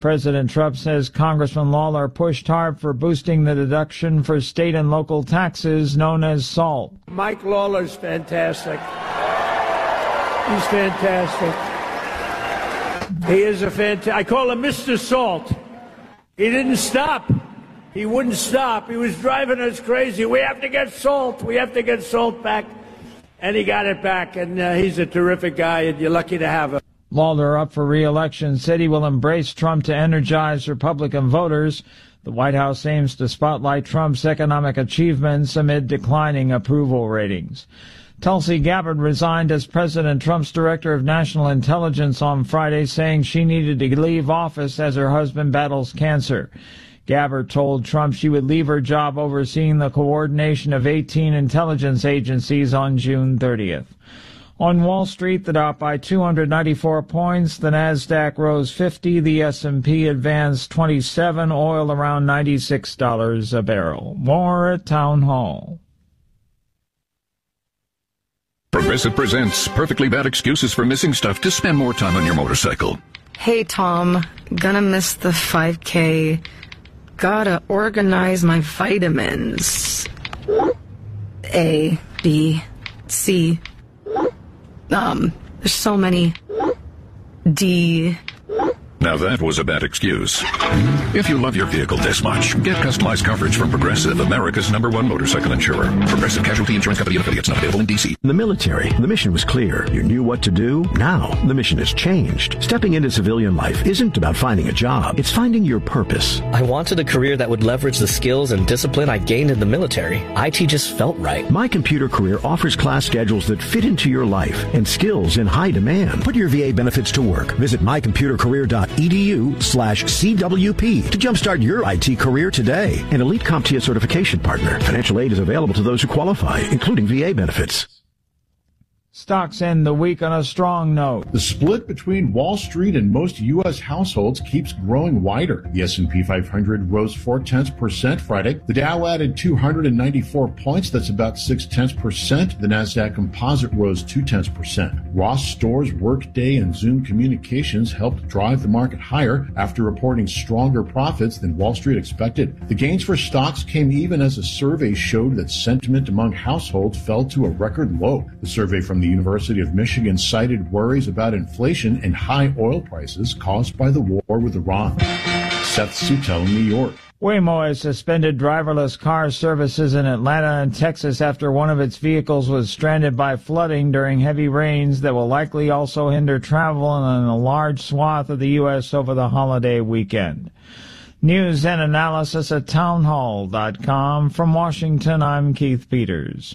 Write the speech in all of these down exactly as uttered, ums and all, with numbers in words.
President Trump says Congressman Lawler pushed hard for boosting the deduction for state and local taxes known as SALT. Mike Lawler's fantastic. He's fantastic. He is a fantastic. I call him Mister Salt. He didn't stop. He wouldn't stop. He was driving us crazy. We have to get salt. We have to get salt back. And he got it back. And uh, he's a terrific guy, and you're lucky to have him. Lawler, up for re-election, said he will embrace Trump to energize Republican voters. The White House aims to spotlight Trump's economic achievements amid declining approval ratings. Tulsi Gabbard resigned as President Trump's Director of National Intelligence on Friday, saying she needed to leave office as her husband battles cancer. Gabbard told Trump she would leave her job overseeing the coordination of eighteen intelligence agencies on June thirtieth. On Wall Street, the Dow up by two hundred ninety-four points, the Nasdaq rose fifty, the S and P advanced twenty-seven, oil around ninety-six dollars a barrel. More at Town Hall. Progressive presents Perfectly Bad Excuses for Missing Stuff to Spend More Time on Your Motorcycle. Hey, Tom. Gonna miss the five K. Gotta organize my vitamins. A, B, C. Um, there's so many. D. Now that was a bad excuse. If you love your vehicle this much, get customized coverage from Progressive, America's number one motorcycle insurer. Progressive Casualty Insurance Company and affiliates, not available in D C. In the military, the mission was clear. You knew what to do. Now, the mission has changed. Stepping into civilian life isn't about finding a job. It's finding your purpose. I wanted a career that would leverage the skills and discipline I gained in the military. I T just felt right. My Computer Career offers class schedules that fit into your life and skills in high demand. Put your V A benefits to work. Visit my computer career dot edu slash C W P to jumpstart your I T career today. An Elite CompTIA certification partner. Financial aid is available to those who qualify, including V A benefits. Stocks end the week on a strong note. The split between Wall Street and most U S households keeps growing wider. The S and P five hundred rose four-tenths percent Friday. The Dow added two hundred ninety-four points. That's about six-tenths percent. The Nasdaq Composite rose two-tenths percent. Ross Stores, Workday, and Zoom Communications helped drive the market higher after reporting stronger profits than Wall Street expected. The gains for stocks came even as a survey showed that sentiment among households fell to a record low. The survey from the University of Michigan cited worries about inflation and high oil prices caused by the war with Iran. Seth Sutel, New York. Waymo has suspended driverless car services in Atlanta and Texas after one of its vehicles was stranded by flooding during heavy rains that will likely also hinder travel in a large swath of the U S over the holiday weekend. News and analysis at townhall dot com. From Washington, I'm Keith Peters.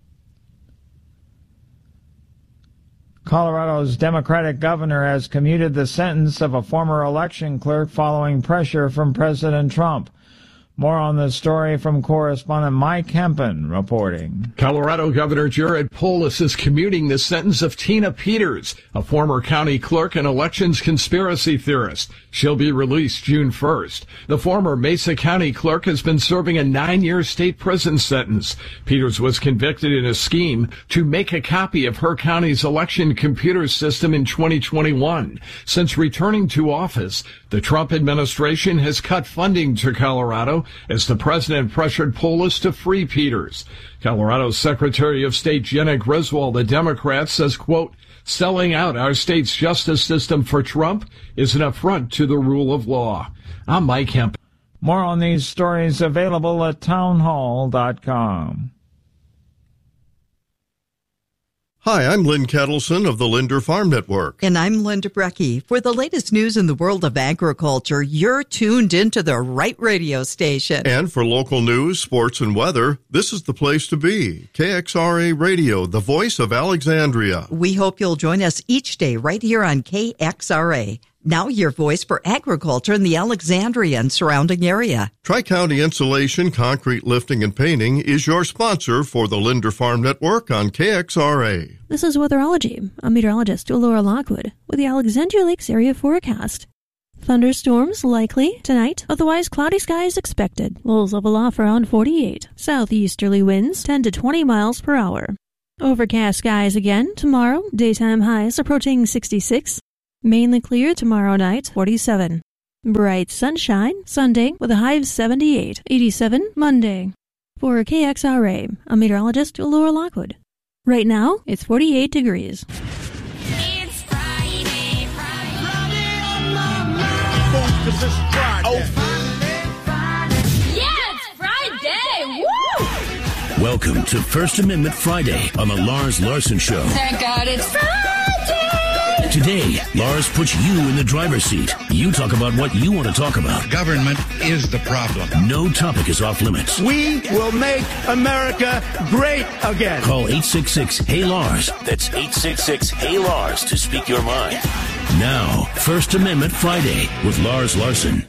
Colorado's Democratic governor has commuted the sentence of a former election clerk following pressure from President Trump. More on the story from correspondent Mike Hempen reporting. Colorado Governor Jared Polis is commuting the sentence of Tina Peters, a former county clerk and elections conspiracy theorist. She'll be released June first. The former Mesa County clerk has been serving a nine-year state prison sentence. Peters was convicted in a scheme to make a copy of her county's election computer system in twenty twenty-one. Since returning to office, the Trump administration has cut funding to Colorado as the president pressured Polis to free Peters. Colorado's Secretary of State Jenna Griswold, a Democrat, says, quote, selling out our state's justice system for Trump is an affront to the rule of law. I'm Mike Hemp. More on these stories available at townhall dot com. Hi, I'm Lynn Kettleson of the Linder Farm Network. And I'm Linda Brecky. For the latest news in the world of agriculture, you're tuned into the right radio station. And for local news, sports, and weather, this is the place to be. K X R A Radio, the voice of Alexandria. We hope you'll join us each day right here on K X R A. Now your voice for agriculture in the Alexandria and surrounding area. Tri-County Insulation, Concrete Lifting and Painting is your sponsor for the Linder Farm Network on K X R A. This is Weatherology. I'm meteorologist Laura Lockwood with the Alexandria Lakes area forecast. Thunderstorms likely tonight, otherwise cloudy skies expected. Lows level off around forty-eight. Southeasterly winds ten to twenty miles per hour. Overcast skies again tomorrow. Daytime highs approaching sixty-six. Mainly clear tomorrow night, forty-seven. Bright sunshine Sunday with a high of seventy-eight. eighty-seven Monday. For K X R A, I'm meteorologist Laura Lockwood. Right now, it's forty-eight degrees. It's Friday, Friday, Friday on my mind. Cause it's Friday. Oh, Friday. Yeah, it's Friday. Woo! Welcome to First Amendment Friday on the Lars Larson Show. Thank God it's Friday. Today, Lars puts you in the driver's seat. You talk about what you want to talk about. Government is the problem. No topic is off limits. We will make America great again. Call eight six six, Hey Lars. That's eight six six, Hey Lars to speak your mind. Now, First Amendment Friday with Lars Larson.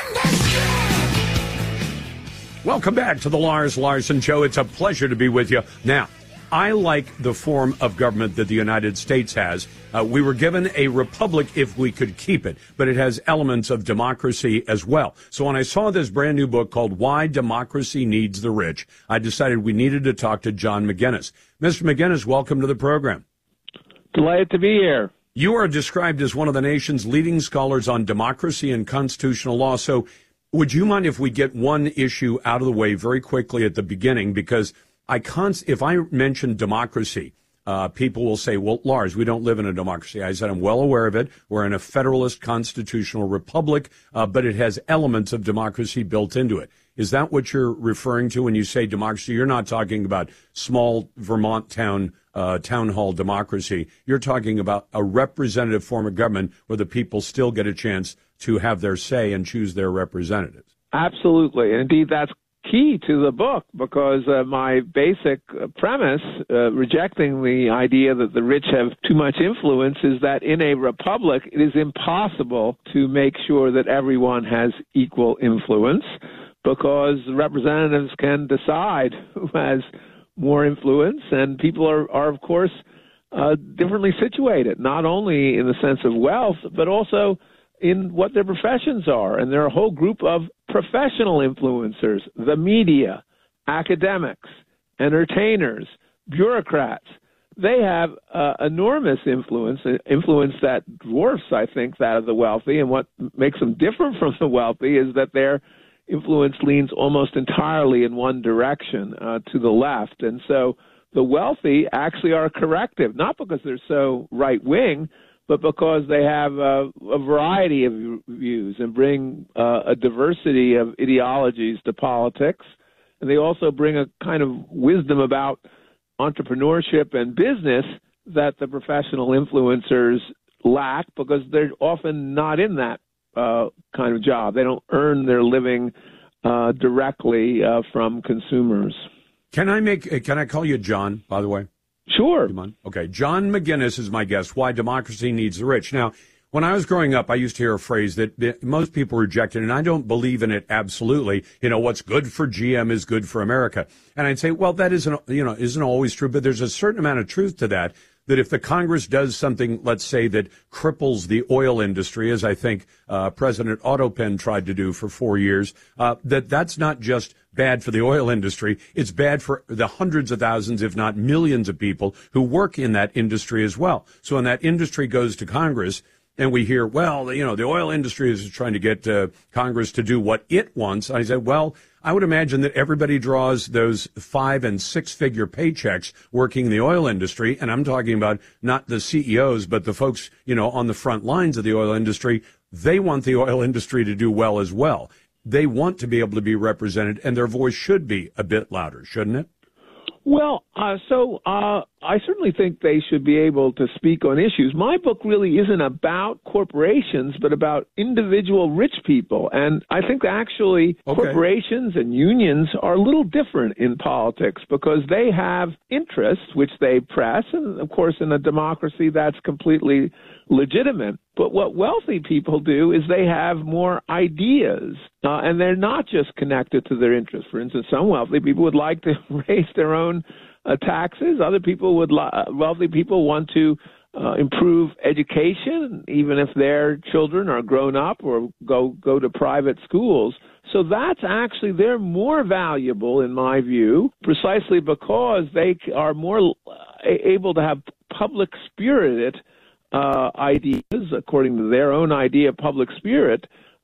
Welcome back to the Lars Larson Show. It's a pleasure to be with you. Now, I like the form of government that the United States has. Uh, we were given a republic if we could keep it, but it has elements of democracy as well. So when I saw this brand new book called Why Democracy Needs the Rich, I decided we needed to talk to John McGinnis. Mister McGinnis, welcome to the program. Delighted to be here. You are described as one of the nation's leading scholars on democracy and constitutional law. So would you mind if we get one issue out of the way very quickly at the beginning? Because I const- if I mention democracy, uh, people will say, well, Lars, we don't live in a democracy. I said, I'm well aware of it. We're in a federalist constitutional republic, uh, but it has elements of democracy built into it. Is that what you're referring to when you say democracy? You're not talking about small Vermont town, uh, town hall democracy. You're talking about a representative form of government where the people still get a chance to have their say and choose their representatives. Absolutely. And indeed, that's key to the book, because uh, my basic premise, uh, rejecting the idea that the rich have too much influence, is that in a republic, it is impossible to make sure that everyone has equal influence, because the representatives can decide who has more influence, and people are, are of course, uh, differently situated, not only in the sense of wealth, but also in what their professions are. And there are a whole group of professional influencers, the media, academics, entertainers, bureaucrats. They have uh, enormous influence, influence that dwarfs, I think, that of the wealthy. And what makes them different from the wealthy is that their influence leans almost entirely in one direction, uh, to the left. And so the wealthy actually are a corrective, not because they're so right-wing, but because they have a, a variety of views and bring uh, a diversity of ideologies to politics. And they also bring a kind of wisdom about entrepreneurship and business that the professional influencers lack, because they're often not in that uh, kind of job. They don't earn their living uh, directly uh, from consumers. Can I make? Can I call you John, by the way? Sure. Okay. John McGinnis is my guest. Why Democracy Needs the Rich. Now, when I was growing up, I used to hear a phrase that, that most people rejected, and I don't believe in it absolutely. You know, what's good for G M is good for America. And I'd say, well, that isn't, you know, isn't always true, but there's a certain amount of truth to that, that if the Congress does something, let's say, that cripples the oil industry, as I think uh, President Otto Penn tried to do for four years, uh, that that's not just bad for the oil industry. It's bad for the hundreds of thousands, if not millions of people who work in that industry as well. So when that industry goes to Congress and we hear, well, you know, the oil industry is trying to get uh, Congress to do what it wants, I said, well, I would imagine that everybody draws those five and six figure paychecks working in the oil industry. And I'm talking about not the C E Os, but the folks, you know, on the front lines of the oil industry. They want the oil industry to do well as well. They want to be able to be represented, and their voice should be a bit louder, shouldn't it? Well, uh, so uh, I certainly think they should be able to speak on issues. My book really isn't about corporations, but about individual rich people. And I think actually okay. corporations and unions are a little different in politics because they have interests which they press. And, of course, in a democracy, that's completely legitimate. But what wealthy people do is they have more ideas, uh, and they're not just connected to their interests. For instance, some wealthy people would like to raise their own uh, taxes. Other people would, li- wealthy people want to uh, improve education, even if their children are grown up or go go to private schools. So that's actually, they're more valuable, in my view, precisely because they are more able to have public-spirited Uh, ideas, according to their own idea of public spirit,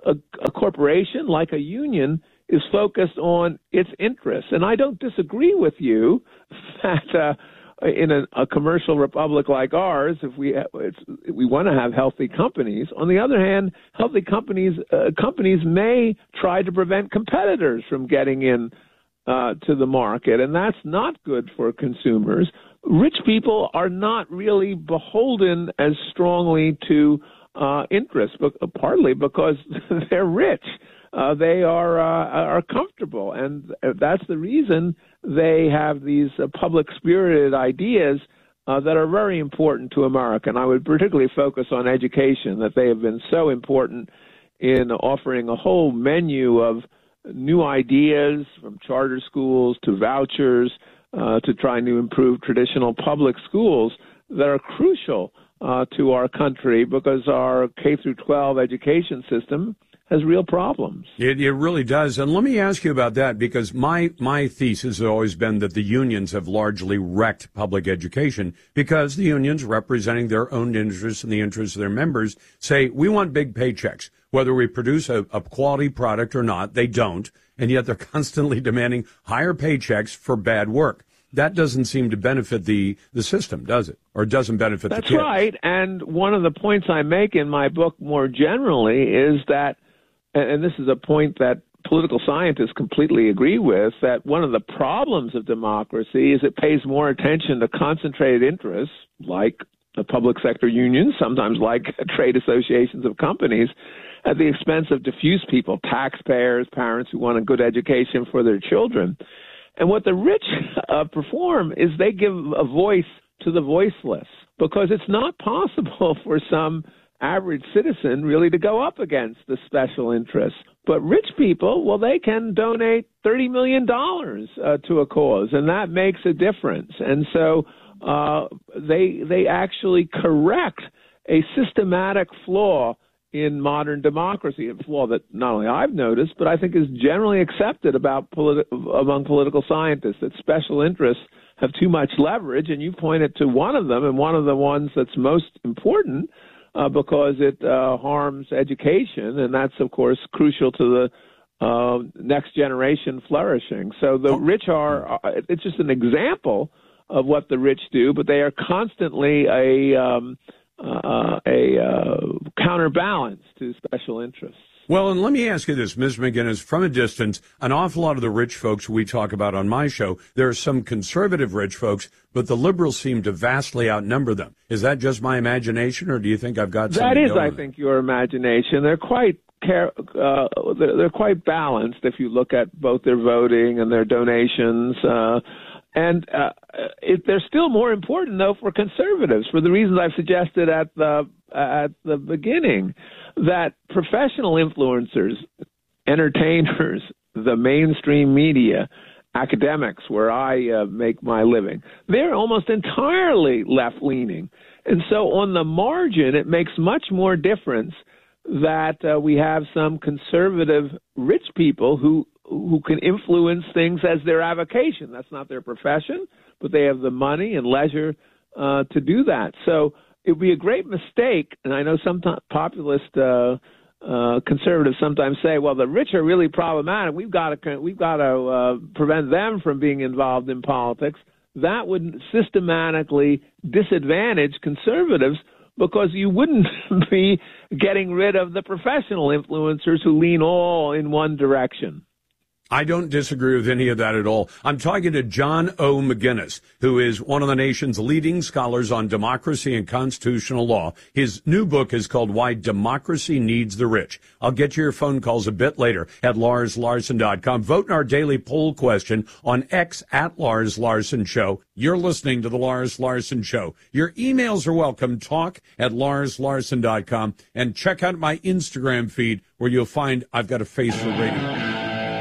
a, a corporation, like a union, is focused on its interests. And I don't disagree with you that uh, in a, a commercial republic like ours, if we it's, we want to have healthy companies. On the other hand, healthy companies uh, companies may try to prevent competitors from getting in uh, to the market, and that's not good for consumers. Rich people are not really beholden as strongly to uh, interests, but partly because they're rich. Uh, they are uh, are comfortable, and that's the reason they have these uh, public-spirited ideas uh, that are very important to America. And I would particularly focus on education, that they have been so important in offering a whole menu of new ideas, from charter schools to vouchers, uh, to trying to improve traditional public schools that are crucial uh, to our country, because our K through twelve education system has real problems. It, it really does. And let me ask you about that, because my, my thesis has always been that the unions have largely wrecked public education, because the unions, representing their own interests and the interests of their members, say, we want big paychecks. Whether we produce a, a quality product or not, they don't. And yet they're constantly demanding higher paychecks for bad work. That doesn't seem to benefit the, the system, does it? Or doesn't benefit That's the kids. That's right. And one of the points I make in my book more generally is that, and this is a point that political scientists completely agree with, that one of the problems of democracy is it pays more attention to concentrated interests, like the public sector unions, sometimes like trade associations of companies, at the expense of diffuse people, taxpayers, parents who want a good education for their children. And what the rich uh, perform is they give a voice to the voiceless, because it's not possible for some average citizen really to go up against the special interests. But rich people, well, they can donate thirty million dollars uh, to a cause, and that makes a difference. And so uh, they they actually correct a systematic flaw in modern democracy, a flaw that not only I've noticed, but I think is generally accepted about politi- among political scientists, that special interests have too much leverage. And you pointed to one of them, and one of the ones that's most important, Uh, because it uh, harms education, and that's, of course, crucial to the uh, next generation flourishing. So the rich are, it's just an example of what the rich do, but they are constantly a, um, uh, a uh, counterbalance to special interests. Well, and let me ask you this, Miz McGinnis, from a distance, an awful lot of the rich folks we talk about on my show, there are some conservative rich folks, but the liberals seem to vastly outnumber them. Is that just my imagination, or do you think I've got something That is, going I on? think, your imagination. They're quite care, uh, they're, they're quite balanced if you look at both their voting and their donations. Uh, and uh, it, they're still more important, though, for conservatives, for the reasons I've suggested at the at the beginning, that professional influencers, entertainers, the mainstream media, academics, where I uh, make my living, they're almost entirely left-leaning. And so on the margin, it makes much more difference that uh, we have some conservative rich people who who can influence things as their avocation. That's not their profession, but they have the money and leisure uh, to do that. So it would be a great mistake, and I know some populist uh, uh, conservatives sometimes say, "Well, the rich are really problematic. We've got to we've got to uh, prevent them from being involved in politics." That would systematically disadvantage conservatives, because you wouldn't be getting rid of the professional influencers who lean all in one direction. I don't disagree with any of that at all. I'm talking to John O. McGinnis, who is one of the nation's leading scholars on democracy and constitutional law. His new book is called Why Democracy Needs the Rich. I'll get to your phone calls a bit later at Lars Larson dot com. Vote in our daily poll question on X at Lars Larson Show. You're listening to The Lars Larson Show. Your emails are welcome. Talk at Lars Larson dot com. And check out my Instagram feed, where you'll find I've got a face for radio.